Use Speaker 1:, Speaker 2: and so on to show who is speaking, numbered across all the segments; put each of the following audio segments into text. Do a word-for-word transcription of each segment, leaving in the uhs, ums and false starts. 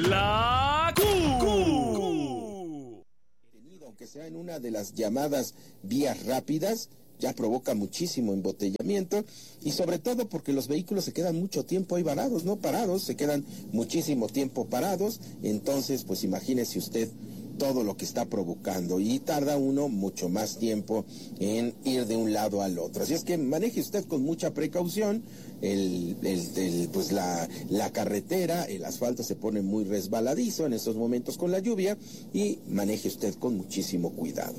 Speaker 1: La Q.
Speaker 2: Aunque sea en una de las llamadas vías rápidas, ya provoca muchísimo embotellamiento y sobre todo porque los vehículos se quedan mucho tiempo ahí varados, no parados, se quedan muchísimo tiempo parados, entonces pues imagínese usted todo lo que está provocando y tarda uno mucho más tiempo en ir de un lado al otro. Así es que maneje usted con mucha precaución el, el, el, pues la, la carretera, el asfalto se pone muy resbaladizo en estos momentos con la lluvia y maneje usted con muchísimo cuidado.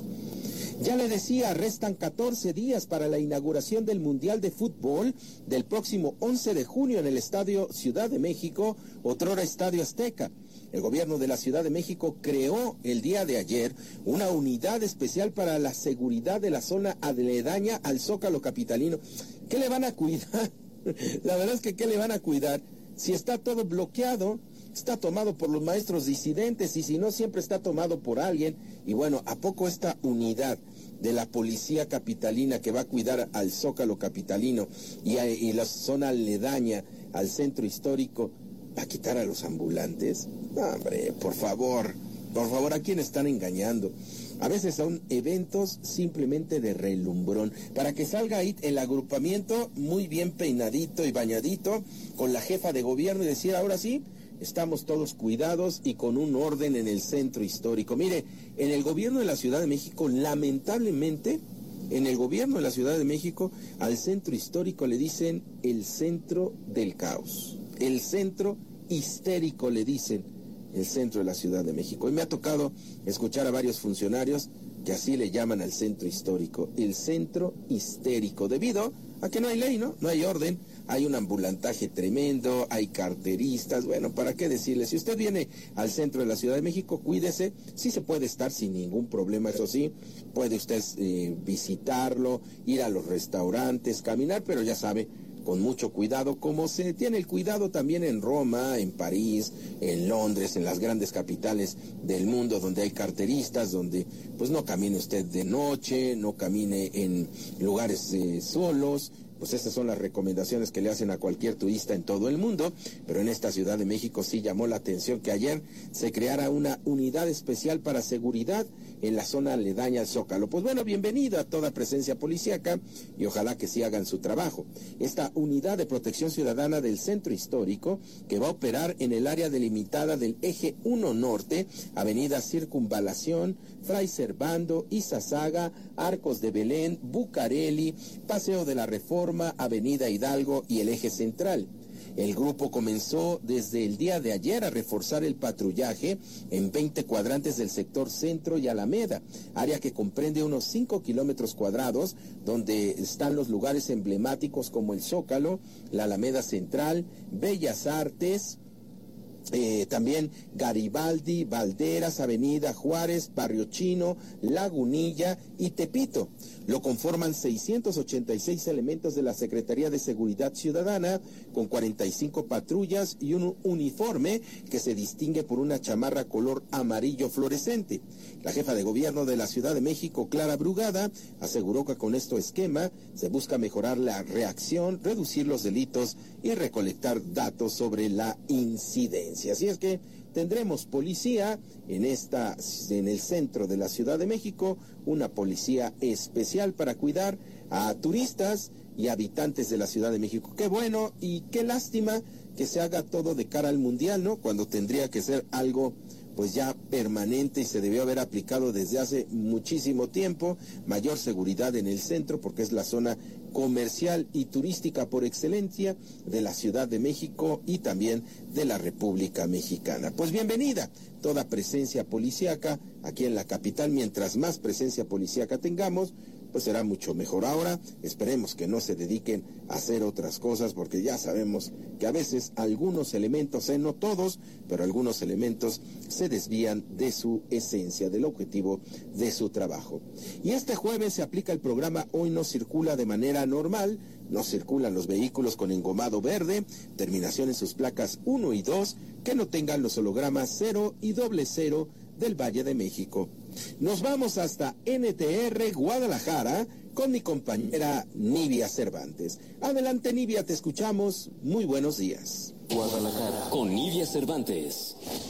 Speaker 2: Ya le decía, restan catorce días para la inauguración del Mundial de Fútbol del próximo once de junio en el Estadio Ciudad de México, otrora Estadio Azteca. El gobierno de la Ciudad de México creó el día de ayer una unidad especial para la seguridad de la zona aledaña al Zócalo capitalino. ¿Qué le van a cuidar? La verdad es que ¿qué le van a cuidar? Si está todo bloqueado, está tomado por los maestros disidentes y si no, siempre está tomado por alguien. Y bueno, ¿a poco esta unidad de la policía capitalina que va a cuidar al Zócalo capitalino y, a, y la zona aledaña al centro histórico va a quitar a los ambulantes? No, hombre, por favor, por favor, ¿a quién están engañando? A veces son eventos simplemente de relumbrón, para que salga ahí el agrupamiento muy bien peinadito y bañadito, con la jefa de gobierno y decir, ahora sí, estamos todos cuidados y con un orden en el centro histórico. Mire, en el gobierno de la Ciudad de México, lamentablemente, en el gobierno de la Ciudad de México, al centro histórico le dicen el centro del caos, el centro histérico le dicen, el centro de la Ciudad de México. Y me ha tocado escuchar a varios funcionarios que así le llaman al centro histórico, el centro histérico, debido a que no hay ley, ¿no? No hay orden, hay un ambulantaje tremendo, hay carteristas, bueno, ¿para qué decirle? Si usted viene al centro de la Ciudad de México, cuídese, sí se puede estar sin ningún problema, eso sí, puede usted eh, visitarlo, ir a los restaurantes, caminar, pero ya sabe, con mucho cuidado, como se tiene el cuidado también en Roma, en París, en Londres, en las grandes capitales del mundo donde hay carteristas, donde pues no camine usted de noche, no camine en lugares eh, solos. Pues estas son las recomendaciones que le hacen a cualquier turista en todo el mundo, pero en esta Ciudad de México sí llamó la atención que ayer se creara una unidad especial para seguridad en la zona aledaña al Zócalo. Pues bueno, bienvenida a toda presencia policíaca y ojalá que sí hagan su trabajo. Esta unidad de protección ciudadana del centro histórico, que va a operar en el área delimitada del Eje uno Norte, Avenida Circunvalación, Fray Servando, Izazaga, Arcos de Belén, Bucareli, Paseo de la Reforma, Avenida Hidalgo y el Eje Central. El grupo comenzó desde el día de ayer a reforzar el patrullaje en veinte cuadrantes del sector Centro y Alameda, área que comprende unos cinco kilómetros cuadrados, donde están los lugares emblemáticos como el Zócalo, la Alameda Central, Bellas Artes, Eh, también Garibaldi, Valderas, Avenida Juárez, Barrio Chino, Lagunilla y Tepito. Lo conforman seiscientos ochenta y seis elementos de la Secretaría de Seguridad Ciudadana, con cuarenta y cinco patrullas y un uniforme que se distingue por una chamarra color amarillo fluorescente. La jefa de gobierno de la Ciudad de México, Clara Brugada, aseguró que con este esquema se busca mejorar la reacción, reducir los delitos y recolectar datos sobre la incidencia. Así es que tendremos policía en esta, en el centro de la Ciudad de México, una policía especial para cuidar a turistas y habitantes de la Ciudad de México. Qué bueno y qué lástima que se haga todo de cara al Mundial, ¿no? Cuando tendría que ser algo pues ya permanente y se debió haber aplicado desde hace muchísimo tiempo. Mayor seguridad en el centro porque es la zona comercial y turística por excelencia de la Ciudad de México y también de la República Mexicana. Pues bienvenida toda presencia policíaca aquí en la capital. Mientras más presencia policíaca tengamos, pues será mucho mejor. Ahora esperemos que no se dediquen a hacer otras cosas, porque ya sabemos que a veces algunos elementos, eh, no todos, pero algunos elementos se desvían de su esencia, del objetivo de su trabajo. Y este jueves se aplica el programa Hoy no circula de manera normal. No circulan los vehículos con engomado verde, terminación en sus placas uno y dos, que no tengan los hologramas cero y doble cero del Valle de México. Nos vamos hasta N T R Guadalajara con mi compañera Nivia Cervantes. Adelante, Nivia, te escuchamos. Muy buenos días.
Speaker 1: Guadalajara con Nivia Cervantes.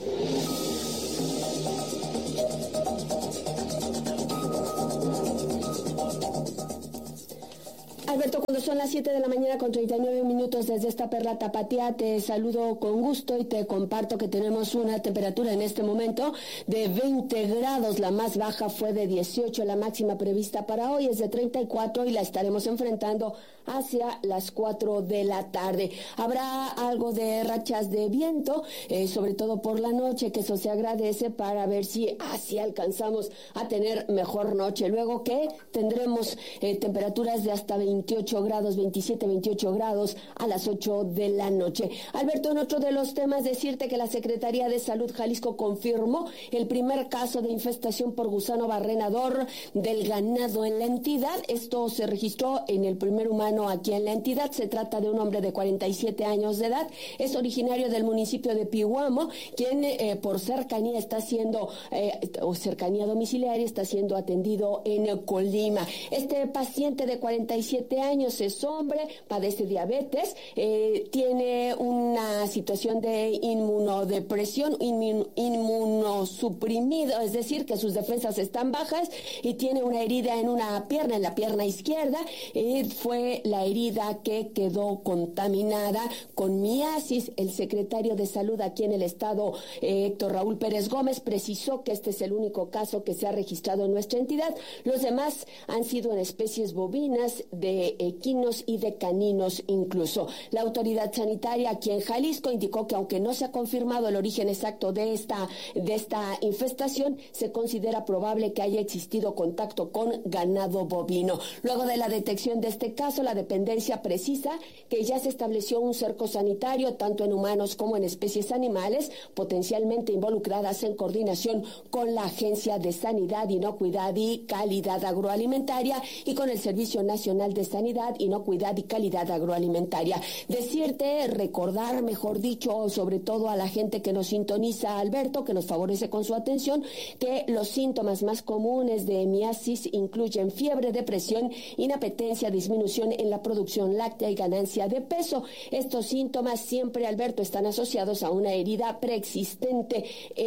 Speaker 1: Alberto, cuando son las siete de la mañana con treinta y nueve minutos desde esta perla tapatía, te saludo con gusto y te comparto que tenemos una temperatura en este momento de veinte grados, la más baja fue de dieciocho, la máxima prevista para hoy es de treinta y cuatro y la estaremos enfrentando hacia las cuatro de la tarde. Habrá algo de rachas de viento, eh, sobre todo por la noche, que eso se agradece para ver si así alcanzamos a tener mejor noche. Luego que tendremos eh, temperaturas de hasta veintiocho grados, veintisiete, veintiocho grados a las ocho de la noche. Alberto, en otro de los temas, decirte que la Secretaría de Salud Jalisco confirmó el primer caso de infestación por gusano barrenador del ganado en la entidad. Esto se registró en el primer humano aquí en la entidad. Se trata de un hombre de cuarenta y siete años de edad, es originario del municipio de Pihuamo, quien eh, por cercanía está siendo, eh, o cercanía domiciliaria, está siendo atendido en Colima. Este paciente de cuarenta y siete años es hombre, padece diabetes, eh, tiene una situación de inmunodepresión, inmun, inmunosuprimido, es decir, que sus defensas están bajas y tiene una herida en una pierna, en la pierna izquierda. Eh, fue la herida que quedó contaminada con miasis. El secretario de Salud aquí en el estado, eh, Héctor Raúl Pérez Gómez, precisó que este es el único caso que se ha registrado en nuestra entidad. Los demás han sido en especies bovinas, de equinos y de caninos incluso. La autoridad sanitaria aquí en Jalisco indicó que aunque no se ha confirmado el origen exacto de esta, de esta infestación, se considera probable que haya existido contacto con ganado bovino. Luego de la detección de este caso, la dependencia precisa que ya se estableció un cerco sanitario tanto en humanos como en especies animales potencialmente involucradas en coordinación con la Agencia de Sanidad, Inocuidad y Calidad Agroalimentaria y con el Servicio Nacional de Sanidad, Inocuidad y Calidad Agroalimentaria. Decirte, recordar, mejor dicho, sobre todo a la gente que nos sintoniza, Alberto, que nos favorece con su atención, que los síntomas más comunes de miasis incluyen fiebre, depresión, inapetencia, disminución en la producción láctea y ganancia de peso. Estos síntomas siempre, Alberto, están asociados a una herida preexistente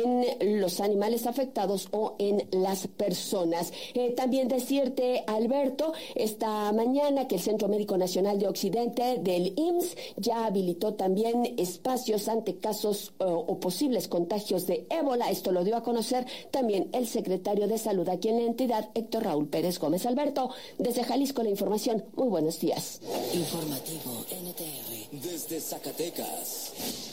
Speaker 1: en los animales afectados o en las personas. Eh, también decirte, Alberto, esta mañana que el Centro Médico Nacional de Occidente del I M S S ya habilitó también espacios ante casos uh, o posibles contagios de ébola. Esto lo dio a conocer también el secretario de Salud aquí en la entidad, Héctor Raúl Pérez Gómez. Alberto, desde Jalisco la información. Muy buenos días.
Speaker 3: Informativo N T R desde Zacatecas.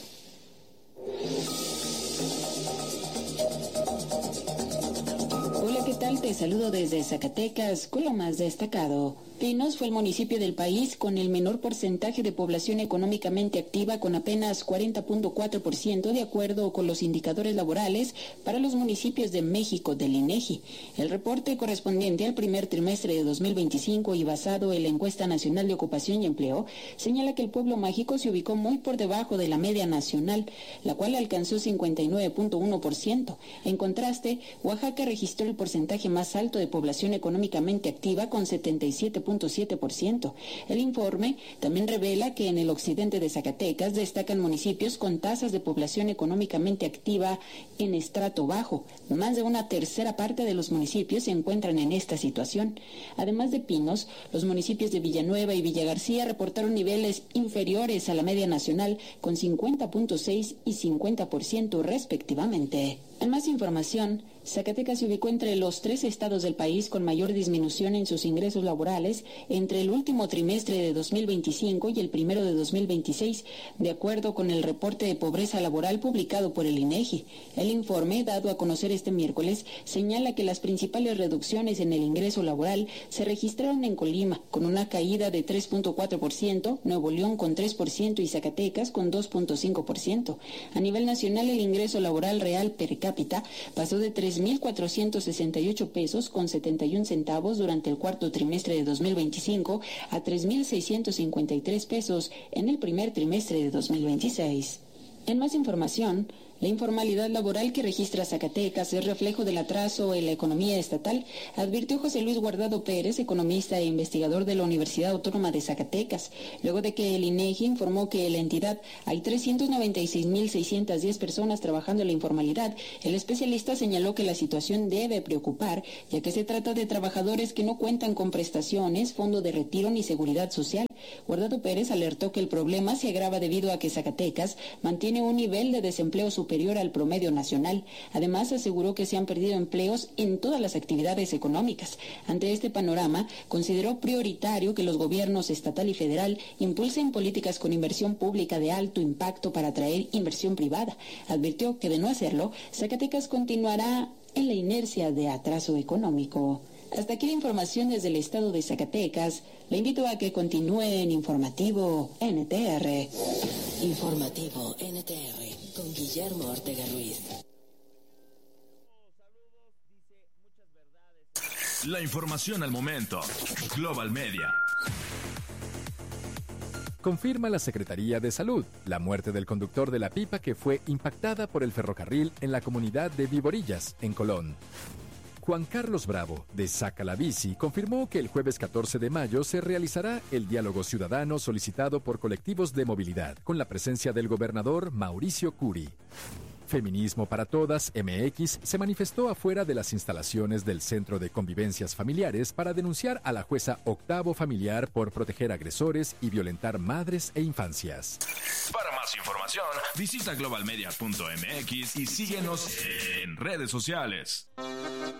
Speaker 4: Hola, ¿qué tal? Te saludo desde Zacatecas con lo más destacado. Pinos fue el municipio del país con el menor porcentaje de población económicamente activa, con apenas cuarenta punto cuatro por ciento, de acuerdo con los indicadores laborales para los municipios de México del INEGI. El reporte correspondiente al primer trimestre de dos mil veinticinco y basado en la encuesta nacional de ocupación y empleo señala que el pueblo mágico se ubicó muy por debajo de la media nacional, la cual alcanzó cincuenta y nueve punto uno por ciento. En contraste, Oaxaca registró el porcentaje más alto de población económicamente activa con setenta y siete punto siete por ciento. El informe también revela que en el occidente de Zacatecas destacan municipios con tasas de población económicamente activa en estrato bajo. Más de una tercera parte de los municipios se encuentran en esta situación. Además de Pinos, los municipios de Villanueva y Villa García reportaron niveles inferiores a la media nacional con cincuenta punto seis y cincuenta por ciento respectivamente. En más información, Zacatecas se ubicó entre los tres estados del país con mayor disminución en sus ingresos laborales entre el último trimestre de dos mil veinticinco y el primero de dos mil veintiséis, de acuerdo con el reporte de pobreza laboral publicado por el INEGI. El informe, dado a conocer este miércoles, señala que las principales reducciones en el ingreso laboral se registraron en Colima, con una caída de tres punto cuatro por ciento, Nuevo León con tres por ciento y Zacatecas con dos punto cinco por ciento. A nivel nacional, el ingreso laboral real per cápita pasó de tres mil cuatrocientos sesenta y ocho pesos con setenta y un centavos durante el cuarto trimestre de dos mil veinticinco a tres mil seiscientos cincuenta y tres pesos en el primer trimestre de dos mil veintiséis. En más información, La informalidad laboral que registra Zacatecas es reflejo del atraso en la economía estatal, advirtió José Luis Guardado Pérez, economista e investigador de la Universidad Autónoma de Zacatecas, luego de que el INEGI informó que en la entidad hay trescientas noventa y seis mil seiscientas diez personas trabajando en la informalidad. El especialista señaló que la situación debe preocupar, ya que se trata de trabajadores que no cuentan con prestaciones, fondo de retiro ni seguridad social. Guardado Pérez alertó que el problema se agrava debido a que Zacatecas mantiene un nivel de desempleo superior al promedio nacional. Además, aseguró que se han perdido empleos en todas las actividades económicas. Ante este panorama, consideró prioritario que los gobiernos estatal y federal impulsen políticas con inversión pública de alto impacto para atraer inversión privada. Advirtió que de no hacerlo, Zacatecas continuará en la inercia de atraso económico. Hasta aquí la información desde el estado de Zacatecas. Le invito a que continúe en Informativo N T R.
Speaker 3: Informativo N T R con Guillermo Ortega Ruiz.
Speaker 5: La información al momento. Global Media.
Speaker 6: Confirma la Secretaría de Salud la muerte del conductor de la pipa que fue impactada por el ferrocarril en la comunidad de Viborillas, en Colón. Juan Carlos Bravo, de Saca la Bici, confirmó que el jueves catorce de mayo se realizará el diálogo ciudadano solicitado por colectivos de movilidad, con la presencia del gobernador Mauricio Curi. Feminismo para Todas, M X, se manifestó afuera de las instalaciones del Centro de Convivencias Familiares para denunciar a la jueza Octavo Familiar por proteger agresores y violentar madres e infancias.
Speaker 5: Para más información, visita globalmedia punto m x y síguenos en redes sociales.